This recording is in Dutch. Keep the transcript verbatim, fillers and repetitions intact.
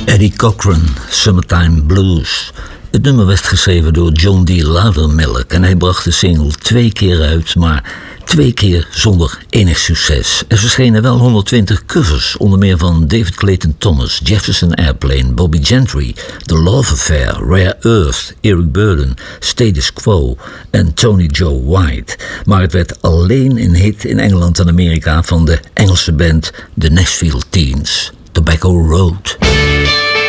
Eddie Cochran, Summertime Blues. Het nummer werd geschreven door John D. Loudermilk en hij bracht de single twee keer uit, maar twee keer zonder enig succes. Er verschenen wel honderdtwintig covers, onder meer van David Clayton Thomas, Jefferson Airplane, Bobby Gentry, The Love Affair, Rare Earth, Eric Burdon, Status Quo en Tony Joe White. Maar het werd alleen een hit in Engeland en Amerika van de Engelse band The Nashville Teens, Tobacco Road.